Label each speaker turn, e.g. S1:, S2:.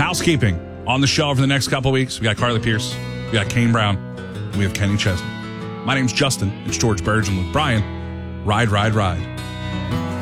S1: Housekeeping on the show for the next couple of weeks. We got Carly Pierce, we got Kane Brown, and we have Kenny Chesney. My name's Justin. It's George Burge and with Brian. Ride, ride, ride.